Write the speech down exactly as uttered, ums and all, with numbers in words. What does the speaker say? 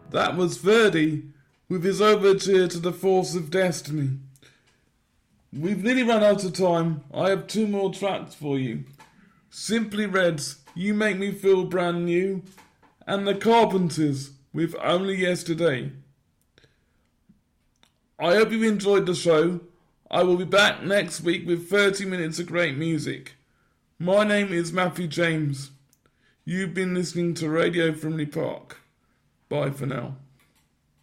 That was Verdi with his overture to the Force of Destiny. We've nearly run out of time. I have two more tracks for you. Simply Red's You Make Me Feel Brand New and The Carpenters with Only Yesterday. I hope you enjoyed the show. I will be back next week with thirty minutes of great music. My name is Matthew James. You've been listening to Radio Frimley Park. Bye for now.